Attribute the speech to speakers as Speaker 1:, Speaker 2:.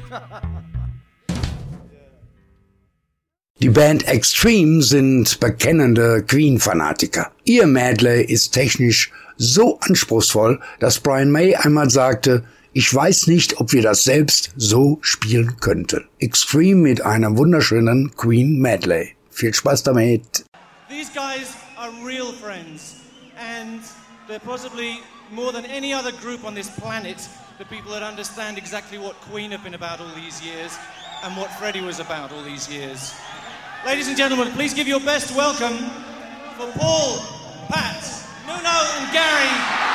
Speaker 1: Die Band Extreme sind bekennende Queen-Fanatiker. Ihr Medley ist technisch so anspruchsvoll, dass Brian May einmal sagte, ich weiß nicht, ob wir das selbst so spielen könnten. Extreme mit einem wunderschönen Queen Medley. Viel Spaß damit.
Speaker 2: These guys are real friends and they're possibly more than any other group on this planet the people that understand exactly what Queen have been about all these years and what Freddie was about all these years. Ladies and gentlemen, please give your best welcome for Paul, Pat, Nuno and Gary